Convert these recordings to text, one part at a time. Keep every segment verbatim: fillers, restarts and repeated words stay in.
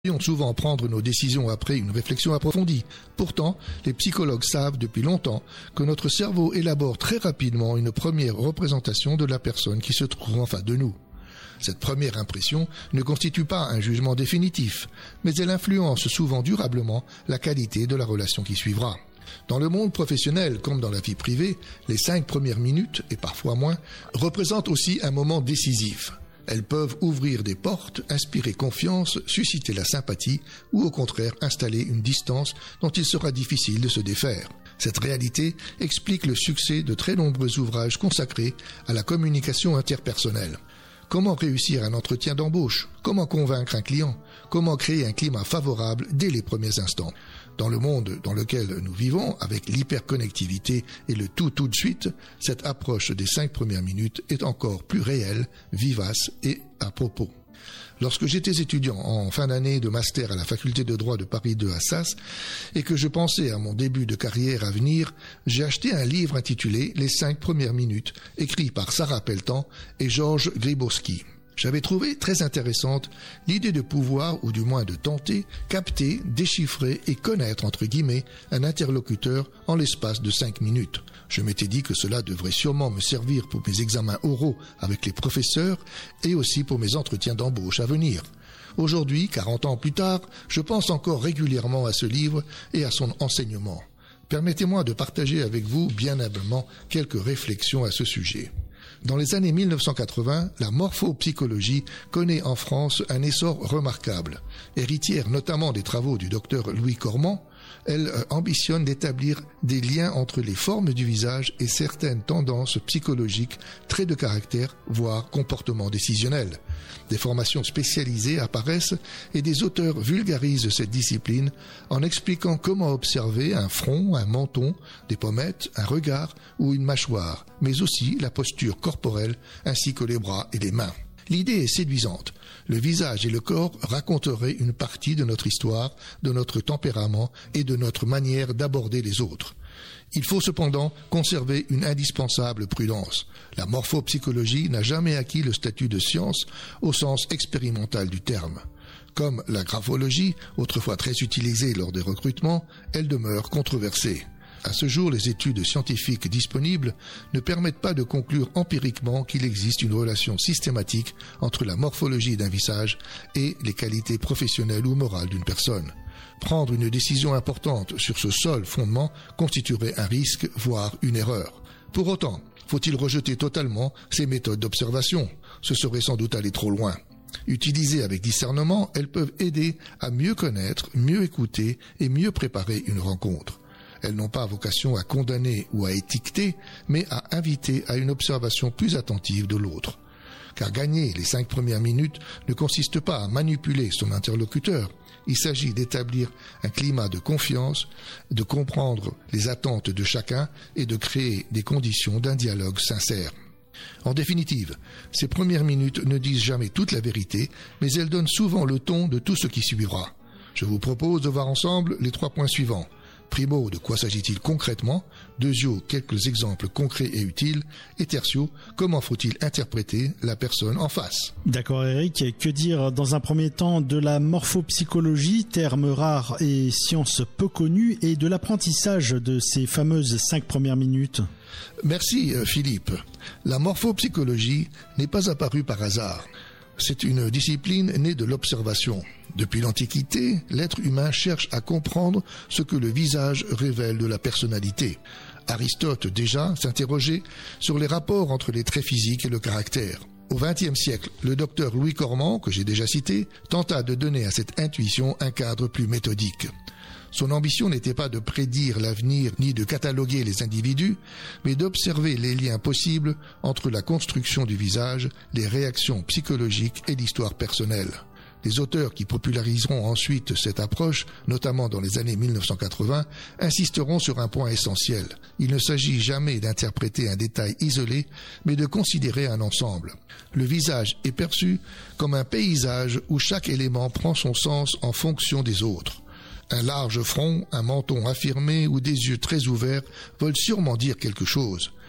souvent prendre nos décisions après une réflexion approfondie. Pourtant, les psychologues savent depuis longtemps que notre cerveau élabore très rapidement une première représentation de la personne qui se trouve en face de nous. Cette première impression ne constitue pas un jugement définitif, mais elle influence souvent durablement la qualité de la relation qui suivra. Dans le monde professionnel comme dans la vie privée, les cinq premières minutes, et parfois moins, représentent aussi un moment décisif. Elles peuvent ouvrir des portes, inspirer confiance, susciter la sympathie ou au contraire installer une distance dont il sera difficile de se défaire. Cette réalité explique le succès de très nombreux ouvrages consacrés à la communication interpersonnelle. Comment réussir un entretien d'embauche? Comment convaincre un client? Comment créer un climat favorable dès les premiers instants? Dans le monde dans lequel nous vivons, avec l'hyperconnectivité et le tout tout de suite, cette approche des cinq premières minutes est encore plus réelle, vivace et à propos. Lorsque j'étais étudiant en fin d'année de master à la faculté de droit de Paris deux à Assas et que je pensais à mon début de carrière à venir, j'ai acheté un livre intitulé « Les cinq premières minutes » écrit par Sarah Pelletan et Georges Grybowski. J'avais trouvé très intéressante l'idée de pouvoir, ou du moins de tenter, capter, déchiffrer et connaître, entre guillemets, un interlocuteur en l'espace de cinq minutes. Je m'étais dit que cela devrait sûrement me servir pour mes examens oraux avec les professeurs et aussi pour mes entretiens d'embauche à venir. Aujourd'hui, quarante ans plus tard, je pense encore régulièrement à ce livre et à son enseignement. Permettez-moi de partager avec vous, bien humblement, quelques réflexions à ce sujet. Dans les années mille neuf cent quatre-vingts, la morphopsychologie connaît en France un essor remarquable. Héritière notamment des travaux du docteur Louis Cormand, elle ambitionne d'établir des liens entre les formes du visage et certaines tendances psychologiques, traits de caractère, voire comportements décisionnels. Des formations spécialisées apparaissent et des auteurs vulgarisent cette discipline en expliquant comment observer un front, un menton, des pommettes, un regard ou une mâchoire, mais aussi la posture corporelle ainsi que les bras et les mains. L'idée est séduisante. Le visage et le corps raconteraient une partie de notre histoire, de notre tempérament et de notre manière d'aborder les autres. Il faut cependant conserver une indispensable prudence. La morphopsychologie n'a jamais acquis le statut de science au sens expérimental du terme. Comme la graphologie, autrefois très utilisée lors des recrutements, elle demeure controversée. À ce jour, les études scientifiques disponibles ne permettent pas de conclure empiriquement qu'il existe une relation systématique entre la morphologie d'un visage et les qualités professionnelles ou morales d'une personne. Prendre une décision importante sur ce seul fondement constituerait un risque, voire une erreur. Pour autant, faut-il rejeter totalement ces méthodes d'observation? Ce serait sans doute aller trop loin. Utilisées avec discernement, elles peuvent aider à mieux connaître, mieux écouter et mieux préparer une rencontre. Elles n'ont pas vocation à condamner ou à étiqueter, mais à inviter à une observation plus attentive de l'autre. Car gagner les cinq premières minutes ne consiste pas à manipuler son interlocuteur. Il s'agit d'établir un climat de confiance, de comprendre les attentes de chacun et de créer des conditions d'un dialogue sincère. En définitive, ces premières minutes ne disent jamais toute la vérité, mais elles donnent souvent le ton de tout ce qui suivra. Je vous propose de voir ensemble les trois points suivants. Primo, de quoi s'agit-il concrètement? Deuxio, quelques exemples concrets et utiles. Et tertio, comment faut-il interpréter la personne en face? D'accord Eric, que dire dans un premier temps de la morphopsychologie, terme rare et science peu connue, et de l'apprentissage de ces fameuses cinq premières minutes? Merci Philippe. La morphopsychologie n'est pas apparue par hasard. C'est une discipline née de l'observation. Depuis l'Antiquité, l'être humain cherche à comprendre ce que le visage révèle de la personnalité. Aristote, déjà, s'interrogeait sur les rapports entre les traits physiques et le caractère. Au vingtième siècle, le docteur Louis Cormand, que j'ai déjà cité, tenta de donner à cette intuition un cadre plus méthodique. Son ambition n'était pas de prédire l'avenir ni de cataloguer les individus, mais d'observer les liens possibles entre la construction du visage, les réactions psychologiques et l'histoire personnelle. Les auteurs qui populariseront ensuite cette approche, notamment dans les années mille neuf cent quatre-vingts, insisteront sur un point essentiel. Il ne s'agit jamais d'interpréter un détail isolé, mais de considérer un ensemble. Le visage est perçu comme un paysage où chaque élément prend son sens en fonction des autres. Un large front, un menton affirmé ou des yeux très ouverts veulent sûrement dire quelque chose.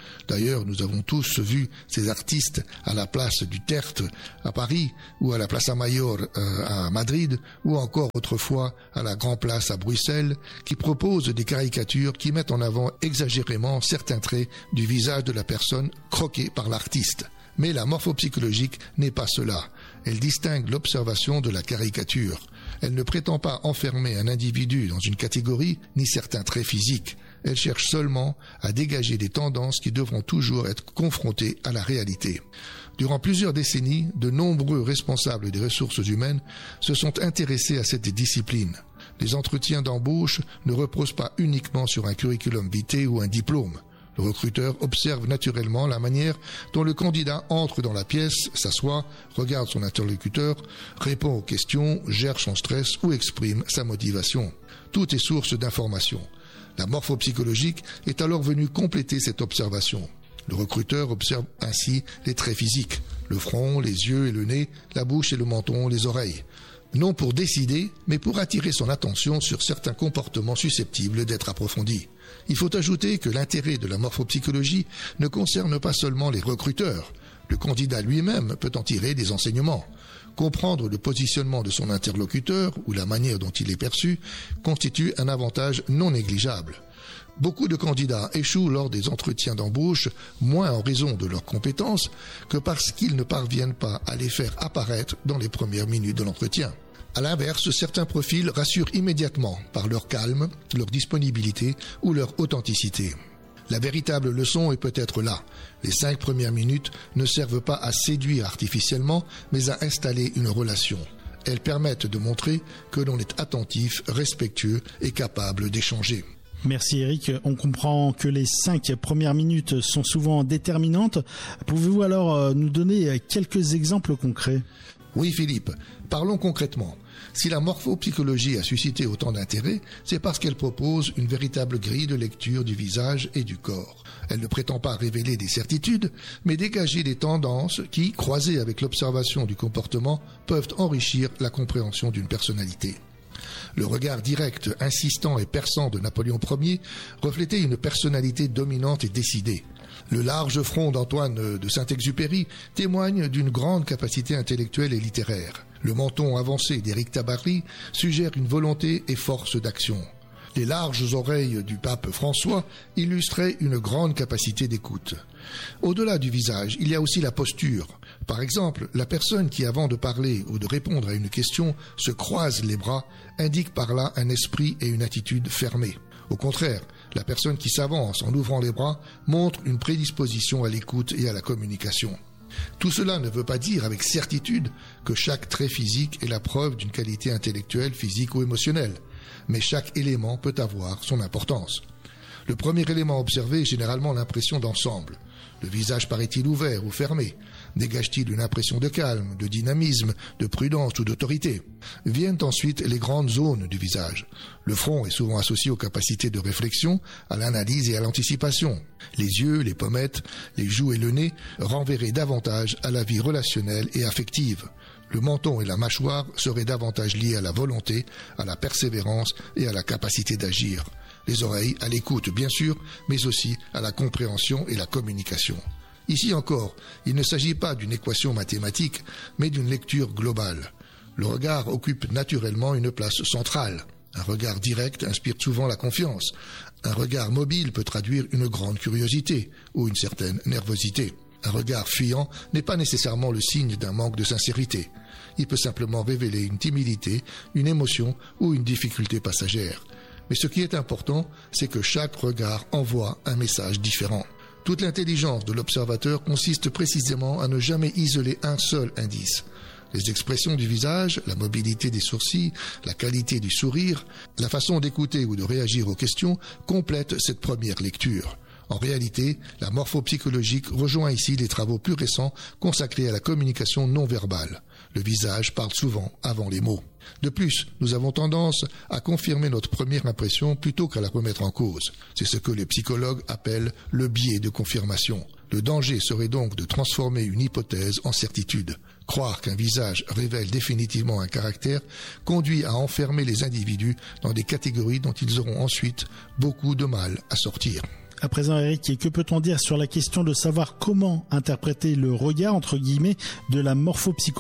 D'ailleurs, nous avons tous vu ces artistes à la place du Tertre à Paris, ou à la Plaza Mayor euh, à Madrid, ou encore autrefois à la Grand Place à Bruxelles, qui proposent des caricatures qui mettent en avant exagérément certains traits du visage de la personne croquée par l'artiste. Mais la morphopsychologique n'est pas cela. Elle distingue l'observation de la caricature. Elle ne prétend pas enfermer un individu dans une catégorie ni certains traits physiques. Elle cherche seulement à dégager des tendances qui devront toujours être confrontées à la réalité. Durant plusieurs décennies, de nombreux responsables des ressources humaines se sont intéressés à cette discipline. Les entretiens d'embauche ne reposent pas uniquement sur un curriculum vitae ou un diplôme. Le recruteur observe naturellement la manière dont le candidat entre dans la pièce, s'assoit, regarde son interlocuteur, répond aux questions, gère son stress ou exprime sa motivation. Tout est source d'information. La morphopsychologique est alors venue compléter cette observation. Le recruteur observe ainsi les traits physiques, le front, les yeux et le nez, la bouche et le menton, les oreilles. Non pour décider, mais pour attirer son attention sur certains comportements susceptibles d'être approfondis. Il faut ajouter que l'intérêt de la morphopsychologie ne concerne pas seulement les recruteurs. Le candidat lui-même peut en tirer des enseignements. Comprendre le positionnement de son interlocuteur ou la manière dont il est perçu constitue un avantage non négligeable. Beaucoup de candidats échouent lors des entretiens d'embauche, moins en raison de leurs compétences que parce qu'ils ne parviennent pas à les faire apparaître dans les premières minutes de l'entretien. À l'inverse, certains profils rassurent immédiatement par leur calme, leur disponibilité ou leur authenticité. La véritable leçon est peut-être là. Les cinq premières minutes ne servent pas à séduire artificiellement, mais à installer une relation. Elles permettent de montrer que l'on est attentif, respectueux et capable d'échanger. Merci Eric. On comprend que les cinq premières minutes sont souvent déterminantes. Pouvez-vous alors nous donner quelques exemples concrets ? Oui Philippe, parlons concrètement. Si la morphopsychologie a suscité autant d'intérêt, c'est parce qu'elle propose une véritable grille de lecture du visage et du corps. Elle ne prétend pas révéler des certitudes, mais dégager des tendances qui, croisées avec l'observation du comportement, peuvent enrichir la compréhension d'une personnalité. Le regard direct, insistant et perçant de Napoléon Ier reflétait une personnalité dominante et décidée. Le large front d'Antoine de Saint-Exupéry témoigne d'une grande capacité intellectuelle et littéraire. Le menton avancé d'Éric Tabarly suggère une volonté et force d'action. Les larges oreilles du pape François illustraient une grande capacité d'écoute. Au-delà du visage, il y a aussi la posture. Par exemple, la personne qui, avant de parler ou de répondre à une question, se croise les bras, indique par là un esprit et une attitude fermée. Au contraire, la personne qui s'avance en ouvrant les bras montre une prédisposition à l'écoute et à la communication. Tout cela ne veut pas dire avec certitude que chaque trait physique est la preuve d'une qualité intellectuelle, physique ou émotionnelle, mais chaque élément peut avoir son importance. Le premier élément observé est généralement l'impression d'ensemble. Le visage paraît-il ouvert ou fermé? Dégage-t-il une impression de calme, de dynamisme, de prudence ou d'autorité? Viennent ensuite les grandes zones du visage. Le front est souvent associé aux capacités de réflexion, à l'analyse et à l'anticipation. Les yeux, les pommettes, les joues et le nez renverraient davantage à la vie relationnelle et affective. Le menton et la mâchoire seraient davantage liés à la volonté, à la persévérance et à la capacité d'agir. Les oreilles à l'écoute bien sûr, mais aussi à la compréhension et la communication. Ici encore, il ne s'agit pas d'une équation mathématique, mais d'une lecture globale. Le regard occupe naturellement une place centrale. Un regard direct inspire souvent la confiance. Un regard mobile peut traduire une grande curiosité ou une certaine nervosité. Un regard fuyant n'est pas nécessairement le signe d'un manque de sincérité. Il peut simplement révéler une timidité, une émotion ou une difficulté passagère. Mais ce qui est important, c'est que chaque regard envoie un message différent. Toute l'intelligence de l'observateur consiste précisément à ne jamais isoler un seul indice. Les expressions du visage, la mobilité des sourcils, la qualité du sourire, la façon d'écouter ou de réagir aux questions complètent cette première lecture. En réalité, la morphopsychologique rejoint ici les travaux plus récents consacrés à la communication non verbale. Le visage parle souvent avant les mots. De plus, nous avons tendance à confirmer notre première impression plutôt qu'à la remettre en cause. C'est ce que les psychologues appellent le biais de confirmation. Le danger serait donc de transformer une hypothèse en certitude. Croire qu'un visage révèle définitivement un caractère conduit à enfermer les individus dans des catégories dont ils auront ensuite beaucoup de mal à sortir. À présent, Eric, que peut-on dire sur la question de savoir comment interpréter le regard, entre guillemets, de la morphopsychologie ?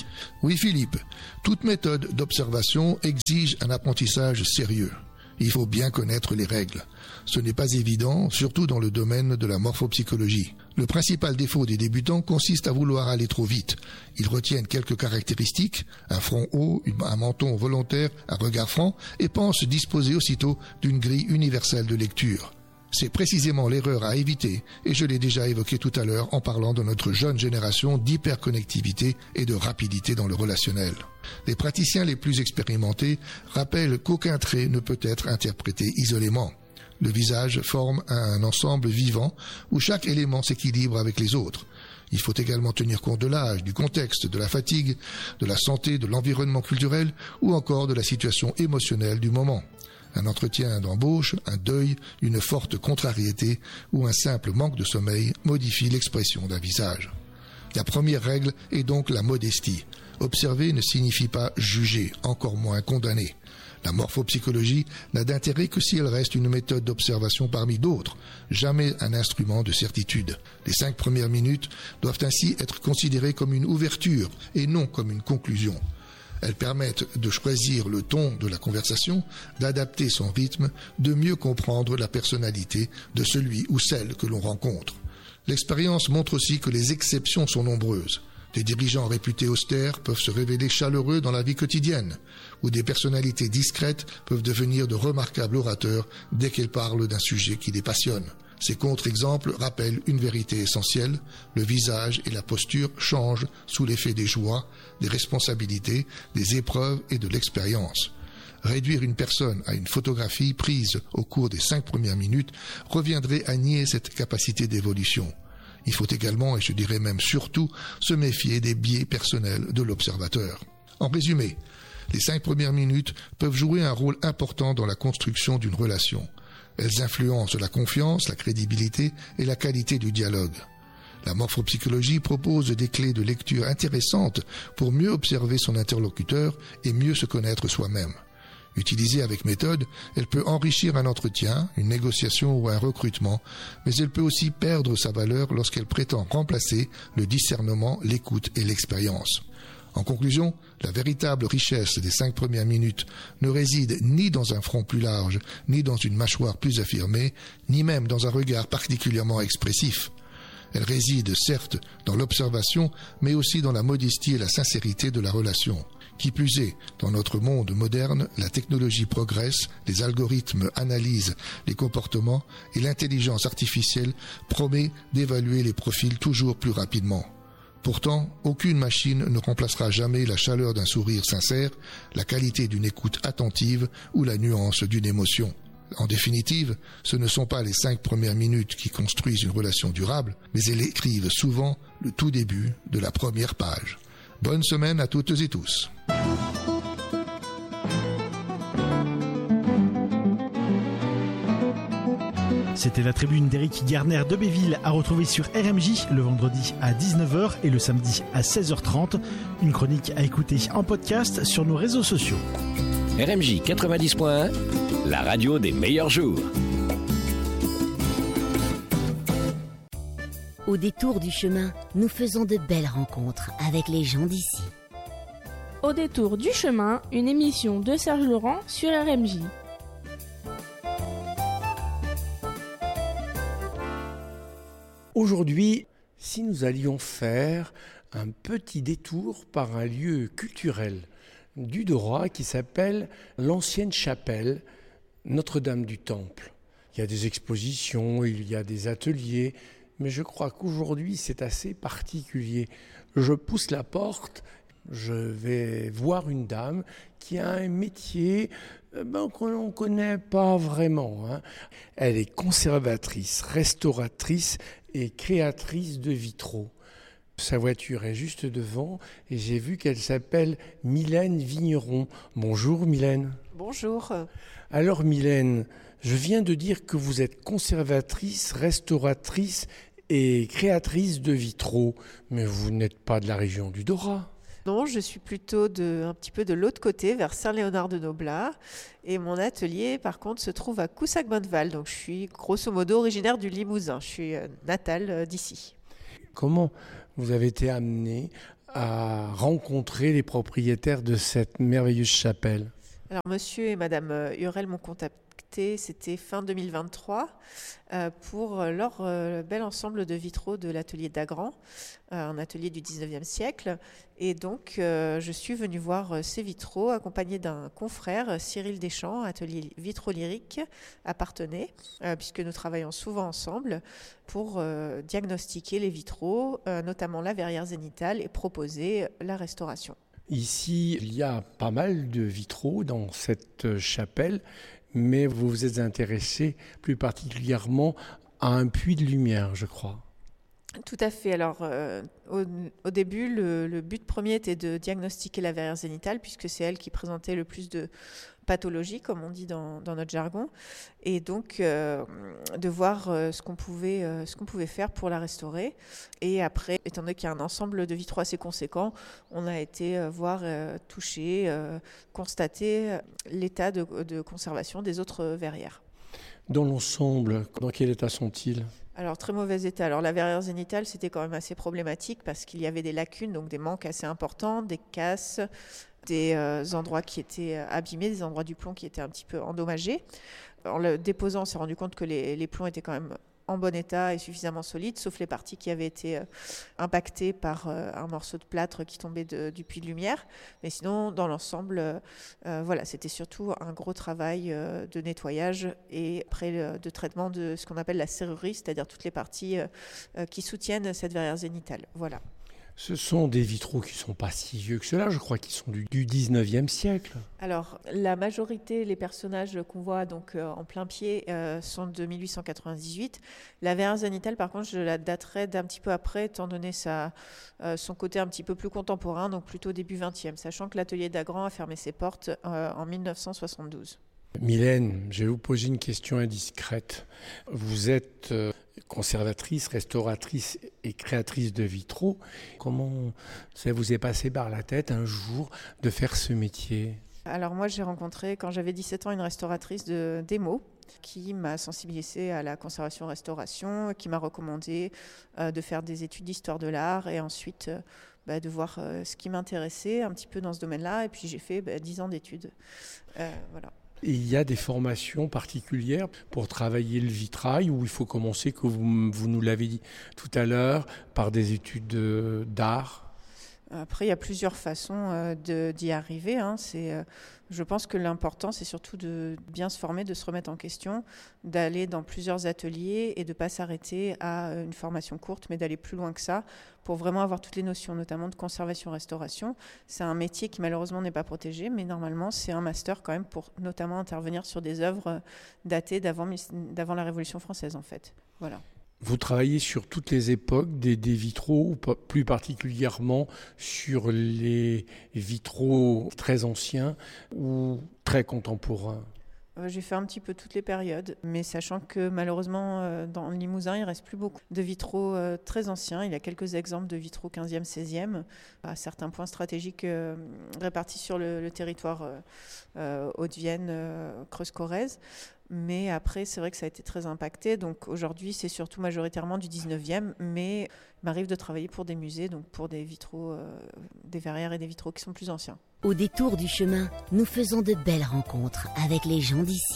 Oui, Philippe, toute méthode d'observation exige un apprentissage sérieux. Il faut bien connaître les règles. Ce n'est pas évident, surtout dans le domaine de la morphopsychologie. Le principal défaut des débutants consiste à vouloir aller trop vite. Ils retiennent quelques caractéristiques, un front haut, un menton volontaire, un regard franc, et pensent disposer aussitôt d'une grille universelle de lecture. C'est précisément l'erreur à éviter, et je l'ai déjà évoqué tout à l'heure en parlant de notre jeune génération d'hyperconnectivité et de rapidité dans le relationnel. Les praticiens les plus expérimentés rappellent qu'aucun trait ne peut être interprété isolément. Le visage forme un ensemble vivant où chaque élément s'équilibre avec les autres. Il faut également tenir compte de l'âge, du contexte, de la fatigue, de la santé, de l'environnement culturel ou encore de la situation émotionnelle du moment. Un entretien d'embauche, un deuil, une forte contrariété ou un simple manque de sommeil modifie l'expression d'un visage. La première règle est donc la modestie. Observer ne signifie pas juger, encore moins condamner. La morphopsychologie n'a d'intérêt que si elle reste une méthode d'observation parmi d'autres, jamais un instrument de certitude. Les cinq premières minutes doivent ainsi être considérées comme une ouverture et non comme une conclusion. Elles permettent de choisir le ton de la conversation, d'adapter son rythme, de mieux comprendre la personnalité de celui ou celle que l'on rencontre. L'expérience montre aussi que les exceptions sont nombreuses. Des dirigeants réputés austères peuvent se révéler chaleureux dans la vie quotidienne, ou des personnalités discrètes peuvent devenir de remarquables orateurs dès qu'elles parlent d'un sujet qui les passionne. Ces contre-exemples rappellent une vérité essentielle, le visage et la posture changent sous l'effet des joies, des responsabilités, des épreuves et de l'expérience. Réduire une personne à une photographie prise au cours des cinq premières minutes reviendrait à nier cette capacité d'évolution. Il faut également, et je dirais même surtout, se méfier des biais personnels de l'observateur. En résumé, les cinq premières minutes peuvent jouer un rôle important dans la construction d'une relation. Elles influencent la confiance, la crédibilité et la qualité du dialogue. La morphopsychologie propose des clés de lecture intéressantes pour mieux observer son interlocuteur et mieux se connaître soi-même. Utilisée avec méthode, elle peut enrichir un entretien, une négociation ou un recrutement, mais elle peut aussi perdre sa valeur lorsqu'elle prétend remplacer le discernement, l'écoute et l'expérience. En conclusion, la véritable richesse des cinq premières minutes ne réside ni dans un front plus large, ni dans une mâchoire plus affirmée, ni même dans un regard particulièrement expressif. Elle réside certes dans l'observation, mais aussi dans la modestie et la sincérité de la relation. Qui plus est, dans notre monde moderne, la technologie progresse, les algorithmes analysent les comportements et l'intelligence artificielle promet d'évaluer les profils toujours plus rapidement. Pourtant, aucune machine ne remplacera jamais la chaleur d'un sourire sincère, la qualité d'une écoute attentive ou la nuance d'une émotion. En définitive, ce ne sont pas les cinq premières minutes qui construisent une relation durable, mais elles écrivent souvent le tout début de la première page. Bonne semaine à toutes et tous. C'était la tribune d'Éric Garner de Béville à retrouver sur R M J le vendredi à dix-neuf heures et le samedi à seize heures trente. Une chronique à écouter en podcast sur nos réseaux sociaux. R M J quatre-vingt-dix point un, la radio des meilleurs jours. Au détour du chemin, nous faisons de belles rencontres avec les gens d'ici. Au détour du chemin, une émission de Serge Laurent sur R M J. Aujourd'hui, si nous allions faire un petit détour par un lieu culturel du Dora qui s'appelle l'ancienne chapelle Notre-Dame du Temple. Il y a des expositions, il y a des ateliers, mais je crois qu'aujourd'hui c'est assez particulier. Je pousse la porte, je vais voir une dame qui a un métier ben, qu'on ne connaît pas vraiment. Hein. Elle est conservatrice, restauratrice et créatrice de vitraux. Sa voiture est juste devant et j'ai vu qu'elle s'appelle Mylène Vigneron. Bonjour Mylène. Bonjour. Alors Mylène, je viens de dire que vous êtes conservatrice, restauratrice et créatrice de vitraux, mais vous n'êtes pas de la région du Dora. Non, je suis plutôt de, un petit peu de l'autre côté, vers Saint-Léonard-de-Noblat. Et mon atelier, par contre, se trouve à Coussac-Bonneval. Donc, je suis grosso modo originaire du Limousin. Je suis euh, natale euh, d'ici. Comment vous avez été amené à rencontrer les propriétaires de cette merveilleuse chapelle? Alors, monsieur et madame Hurel m'ont contacté, c'était fin deux mille vingt-trois, euh, pour leur euh, bel ensemble de vitraux de l'atelier d'Agran, euh, un atelier du dix-neuvième siècle. Et donc, euh, je suis venue voir euh, ces vitraux accompagnée d'un confrère, Cyril Deschamps, atelier vitraux lyrique à Parthenay, euh, puisque nous travaillons souvent ensemble pour euh, diagnostiquer les vitraux, euh, notamment la verrière zénitale, et proposer la restauration. Ici, il y a pas mal de vitraux dans cette chapelle, mais vous vous êtes intéressé plus particulièrement à un puits de lumière, je crois. Tout à fait. Alors, euh, au, au début, le, le but premier était de diagnostiquer la verrière zénitale, puisque c'est elle qui présentait le plus de pathologie, comme on dit dans, dans notre jargon, et donc euh, de voir euh, ce qu'on pouvait, euh, ce qu'on pouvait faire pour la restaurer. Et après, étant donné qu'il y a un ensemble de vitraux assez conséquent, on a été euh, voir, euh, toucher, euh, constater l'état de, de conservation des autres verrières. Dans l'ensemble, dans quel état sont-ils ? Alors, très mauvais état. Alors, la verrière zénitale, c'était quand même assez problématique parce qu'il y avait des lacunes, donc des manques assez importants, des casses, des euh, endroits qui étaient abîmés, des endroits du plomb qui étaient un petit peu endommagés. En le déposant, on s'est rendu compte que les, les plombs étaient quand même en bon état et suffisamment solides, sauf les parties qui avaient été euh, impactées par euh, un morceau de plâtre qui tombait de, du puits de lumière. Mais sinon, dans l'ensemble, euh, euh, voilà, c'était surtout un gros travail euh, de nettoyage et après euh, de traitement de ce qu'on appelle la serrurerie, c'est-à-dire toutes les parties euh, euh, qui soutiennent cette verrière zénitale. Voilà. Ce sont des vitraux qui ne sont pas si vieux que cela, je crois qu'ils sont du, du dix-neuvième siècle. Alors, la majorité, les personnages qu'on voit donc, euh, en plein pied euh, sont de mille huit cent quatre-vingt-dix-huit. La verrière zénitale, par contre, je la daterai d'un petit peu après, étant donné sa, euh, son côté un petit peu plus contemporain, donc plutôt début vingtième, sachant que l'atelier d'Agran a fermé ses portes euh, en mille neuf cent soixante-douze. Mylène, je vais vous poser une question indiscrète. Vous êtes euh, conservatrice, restauratrice et créatrice de vitraux. Comment ça vous est passé par la tête un jour de faire ce métier ? Alors moi, j'ai rencontré, quand j'avais dix-sept ans, une restauratrice de démo qui m'a sensibilisée à la conservation-restauration, qui m'a recommandé euh, de faire des études d'histoire de l'art et ensuite euh, bah, de voir euh, ce qui m'intéressait un petit peu dans ce domaine-là. Et puis j'ai fait bah, dix ans d'études. Euh, voilà. Il y a des formations particulières pour travailler le vitrail où il faut commencer, que vous, vous nous l'avez dit tout à l'heure, par des études de, d'art. Après, il y a plusieurs façons euh, de, d'y arriver. Hein. C'est, euh, je pense que l'important, c'est surtout de bien se former, de se remettre en question, d'aller dans plusieurs ateliers et de ne pas s'arrêter à une formation courte, mais d'aller plus loin que ça pour vraiment avoir toutes les notions, notamment de conservation-restauration. C'est un métier qui malheureusement n'est pas protégé, mais normalement, c'est un master quand même pour notamment intervenir sur des œuvres datées d'avant, d'avant la Révolution française, en fait. Voilà. Vous travaillez sur toutes les époques des, des vitraux, ou pas, plus particulièrement sur les vitraux très anciens ou très contemporains ? Euh, j'ai fait un petit peu toutes les périodes, mais sachant que malheureusement, euh, dans le Limousin, il ne reste plus beaucoup de vitraux euh, très anciens. Il y a quelques exemples de vitraux quinzième, seizième, à certains points stratégiques euh, répartis sur le, le territoire euh, euh, Haute-Vienne, euh, Creuse-Corrèze. Mais après, c'est vrai que ça a été très impacté. Donc aujourd'hui, c'est surtout majoritairement du dix-neuvième, mais il m'arrive de travailler pour des musées, donc pour des vitraux, euh, des verrières et des vitraux qui sont plus anciens. Au détour du chemin, nous faisons de belles rencontres avec les gens d'ici.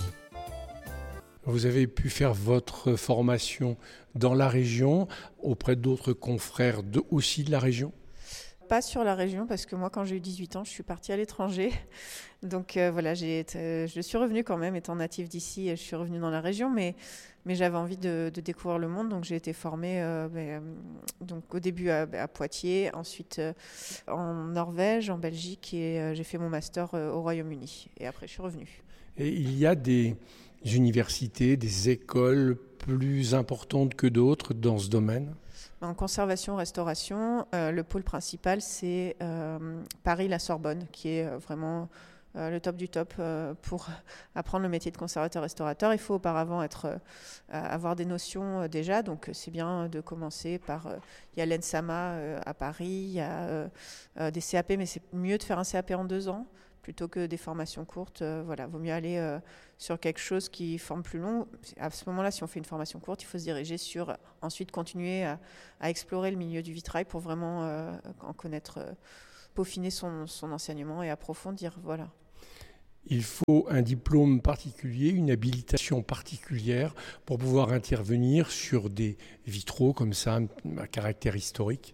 Vous avez pu faire votre formation dans la région, auprès d'autres confrères de, aussi de la région ? Pas sur la région, parce que moi, quand j'ai eu dix-huit ans, je suis partie à l'étranger. Donc euh, voilà, j'ai été, je suis revenue quand même, étant native d'ici, je suis revenue dans la région, mais, mais j'avais envie de, de découvrir le monde, donc j'ai été formée euh, ben, donc au début à, à Poitiers, ensuite euh, en Norvège, en Belgique, et euh, j'ai fait mon master euh, au Royaume-Uni. Et après, je suis revenue. Et il y a des universités, des écoles plus importantes que d'autres dans ce domaine ? En conservation-restauration, euh, le pôle principal, c'est euh, Paris-la Sorbonne, qui est euh, vraiment euh, le top du top euh, pour apprendre le métier de conservateur-restaurateur. Il faut auparavant être, euh, avoir des notions euh, déjà, donc c'est bien de commencer par... Euh, il y a l'E N S A M A euh, à Paris, il y a euh, euh, des C A P, mais c'est mieux de faire un C A P en deux ans plutôt que des formations courtes. Euh, voilà, vaut mieux aller euh, sur quelque chose qui forme plus long. À ce moment-là, si on fait une formation courte, il faut se diriger sur, euh, ensuite continuer à, à explorer le milieu du vitrail pour vraiment euh, en connaître, euh, peaufiner son, son enseignement et approfondir. Voilà. Il faut un diplôme particulier, une habilitation particulière pour pouvoir intervenir sur des vitraux comme ça, à caractère historique.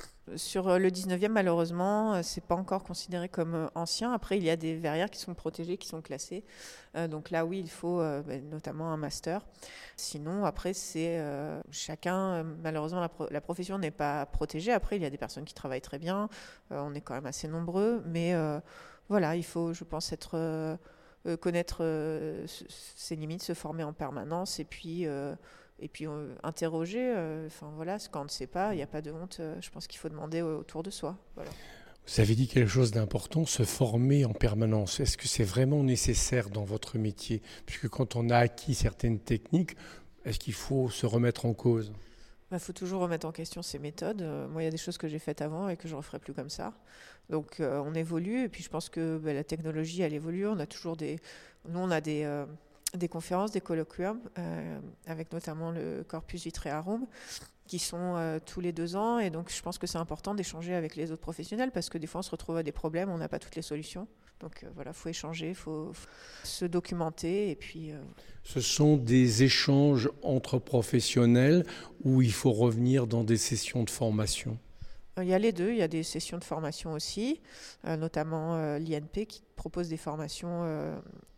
Sur le dix-neuvième, malheureusement, c'est pas encore considéré comme ancien. Après, il y a des verrières qui sont protégées, qui sont classées. Euh, donc là, oui, il faut euh, ben, notamment un master. Sinon, après, c'est euh, chacun, malheureusement, la, pro- la profession n'est pas protégée. Après, il y a des personnes qui travaillent très bien. Euh, on est quand même assez nombreux. Mais euh, voilà, il faut, je pense, être, euh, connaître euh, ses limites, se former en permanence et puis... Euh, Et puis euh, interroger, enfin euh, voilà, quand on ne sait pas, il n'y a pas de honte. Euh, je pense qu'il faut demander autour de soi. Voilà. Vous avez dit quelque chose d'important, se former en permanence. Est-ce que c'est vraiment nécessaire dans votre métier ? Puisque quand on a acquis certaines techniques, est-ce qu'il faut se remettre en cause ? Il faut toujours remettre en question ses méthodes. Euh, moi, il y a des choses que j'ai faites avant et que je ne referai plus comme ça. Donc, euh, on évolue. Et puis, je pense que bah, la technologie, elle évolue. On a toujours des... Nous, on a des... Euh... des conférences, des colloquiums, euh, avec notamment le Corpus Vitrearum, qui sont euh, tous les deux ans. Et donc, je pense que c'est important d'échanger avec les autres professionnels, parce que des fois, on se retrouve à des problèmes, on n'a pas toutes les solutions. Donc, euh, voilà, il faut échanger, il faut, faut se documenter. Et puis, euh... Ce sont des échanges entre professionnels où il faut revenir dans des sessions de formation ? Il y a les deux, il y a des sessions de formation aussi, euh, notamment euh, l'I N P qui propose des formations euh,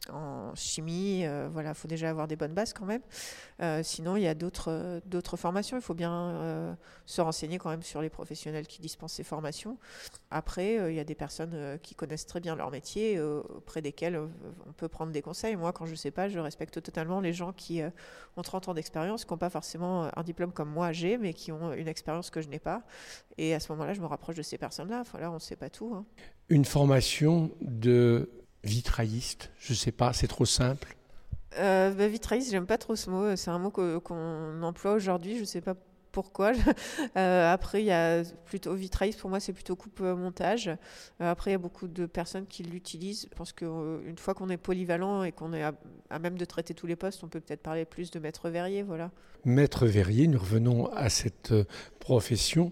en chimie. Euh, voilà, il faut déjà avoir des bonnes bases quand même. Euh, sinon, il y a d'autres, euh, d'autres formations. Il faut bien euh, se renseigner quand même sur les professionnels qui dispensent ces formations. Après, euh, il y a des personnes euh, qui connaissent très bien leur métier, euh, auprès desquelles euh, on peut prendre des conseils. Moi, quand je ne sais pas, je respecte totalement les gens qui euh, ont trente ans d'expérience, qui n'ont pas forcément un diplôme comme moi j'ai, mais qui ont une expérience que je n'ai pas. Et à ce moment-là, je me rapproche de ces personnes-là. Voilà, on ne sait pas tout. Hein. Une formation de vitrailliste, je ne sais pas, c'est trop simple. euh, bah, Vitrailliste, j'aime pas trop ce mot. C'est un mot que, qu'on emploie aujourd'hui. Je ne sais pas pourquoi. euh, après, il y a plutôt vitrailliste. Pour moi, c'est plutôt coupe-montage. Euh, après, il y a beaucoup de personnes qui l'utilisent. Je pense qu'une euh, fois qu'on est polyvalent et qu'on est à, à même de traiter tous les postes, on peut peut-être parler plus de maître verrier. Voilà. Maître verrier, nous revenons à cette euh, profession.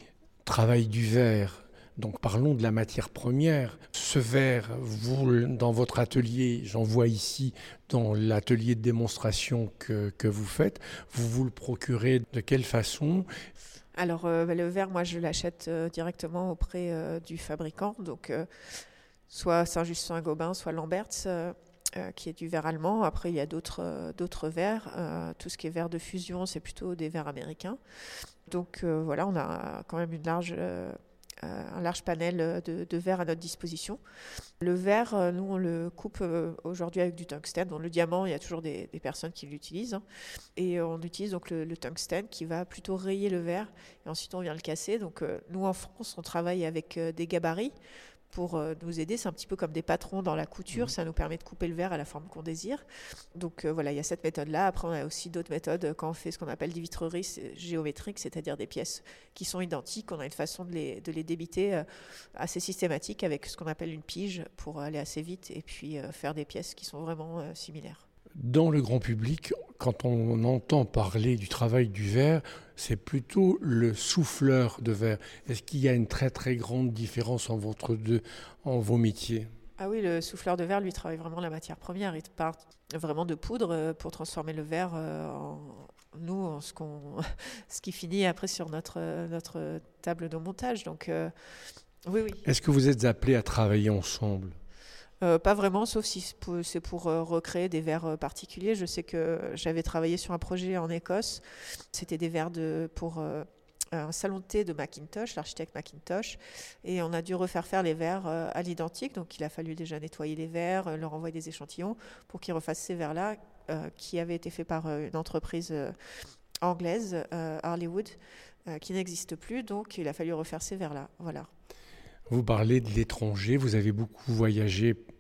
Travail du verre. Donc parlons de la matière première. Ce verre, vous, dans votre atelier, j'en vois ici, dans l'atelier de démonstration que, que vous faites, vous vous le procurez de quelle façon ? Alors euh, le verre, moi je l'achète euh, directement auprès euh, du fabricant, donc euh, soit Saint-Just-Saint-Gobain, soit Lamberts, euh, euh, qui est du verre allemand. Après il y a d'autres, euh, d'autres verres. Euh, tout ce qui est verre de fusion, c'est plutôt des verres américains. Donc euh, voilà, on a quand même une large... Euh, un large panel de, de verre à notre disposition. Le verre, nous, on le coupe aujourd'hui avec du tungstène. Dans le diamant, il y a toujours des, des personnes qui l'utilisent. Hein. Et on utilise donc le, le tungstène qui va plutôt rayer le verre. Et ensuite, on vient le casser. Donc, nous, en France, on travaille avec des gabarits pour nous aider. C'est un petit peu comme des patrons dans la couture. Ça nous permet de couper le verre à la forme qu'on désire. Donc euh, voilà, il y a cette méthode-là. Après, on a aussi d'autres méthodes quand on fait ce qu'on appelle des vitreries géométriques, c'est-à-dire des pièces qui sont identiques. On a une façon de les, de les débiter euh, assez systématique avec ce qu'on appelle une pige pour aller assez vite et puis euh, faire des pièces qui sont vraiment euh, similaires. Dans le grand public, quand on entend parler du travail du verre, c'est plutôt le souffleur de verre. Est-ce qu'il y a une très très grande différence en, votre deux, en vos métiers ? Ah oui, le souffleur de verre, lui, travaille vraiment la matière première. Il part vraiment de poudre pour transformer le verre en, nous, en ce, qu'on, ce qui finit après sur notre, notre table de montage. Donc, euh, oui, oui. Est-ce que vous êtes appelés à travailler ensemble ? Euh, pas vraiment, sauf si c'est pour euh, recréer des verres euh, particuliers. Je sais que j'avais travaillé sur un projet en Écosse. C'était des verres de, pour euh, un salon de thé de Macintosh, l'architecte Macintosh. Et on a dû refaire faire les verres euh, à l'identique. Donc il a fallu déjà nettoyer les verres, euh, leur envoyer des échantillons pour qu'ils refassent ces verres-là, euh, qui avaient été faits par euh, une entreprise euh, anglaise, euh, Harleywood, euh, qui n'existe plus. Donc il a fallu refaire ces verres-là. Voilà. Vous parlez de l'étranger, vous avez beaucoup voyagé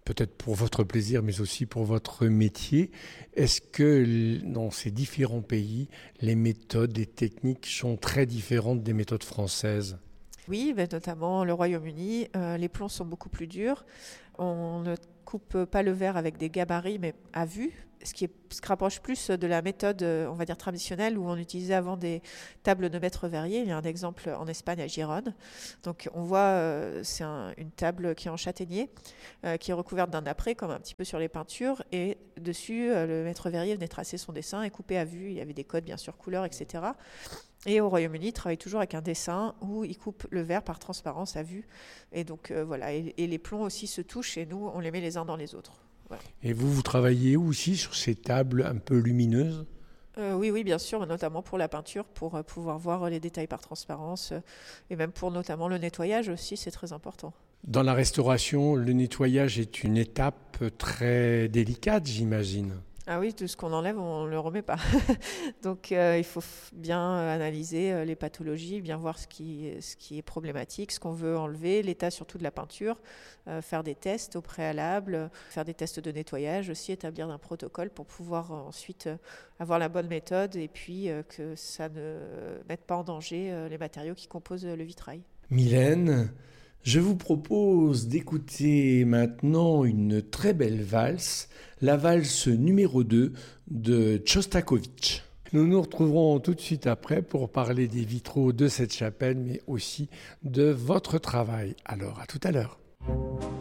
peut-être pour votre plaisir, mais aussi pour votre métier. Est-ce que dans ces différents pays, les méthodes, les techniques sont très différentes des méthodes françaises ? Oui, ben notamment le Royaume-Uni, euh, les plombs sont beaucoup plus durs. On ne coupe pas le verre avec des gabarits, mais à vue, ce qui est, se rapproche plus de la méthode, on va dire, traditionnelle, où on utilisait avant des tables de maître verrier. Il y a un exemple en Espagne, à Gérone. Donc on voit, euh, c'est un, une table qui est en châtaignier, euh, qui est recouverte d'un apprêt, comme un petit peu sur les peintures, et dessus, euh, le maître verrier venait tracer son dessin et couper à vue. Il y avait des codes, bien sûr, couleurs, et cetera. Et au Royaume-Uni, ils travaillent toujours avec un dessin où ils coupent le verre par transparence à vue. Et donc euh, voilà, et, et les plombs aussi se touchent et nous, on les met les uns dans les autres. Voilà. Et vous, vous travaillez aussi sur ces tables un peu lumineuses ? euh, Oui, oui, bien sûr, notamment pour la peinture, pour euh, pouvoir voir les détails par transparence, euh, et même pour notamment le nettoyage aussi, c'est très important. Dans la restauration, le nettoyage est une étape très délicate, j'imagine. Ah oui, tout ce qu'on enlève, on ne le remet pas. Donc euh, il faut bien analyser euh, les pathologies, bien voir ce qui, ce qui est problématique, ce qu'on veut enlever, l'état surtout de la peinture, euh, faire des tests au préalable, faire des tests de nettoyage aussi, établir un protocole pour pouvoir euh, ensuite euh, avoir la bonne méthode et puis euh, que ça ne mette pas en danger euh, les matériaux qui composent le vitrail. Mylène, je vous propose d'écouter maintenant une très belle valse, la valse numéro deux de Tchostakovitch. Nous nous retrouverons tout de suite après pour parler des vitraux de cette chapelle, mais aussi de votre travail. Alors, à tout à l'heure.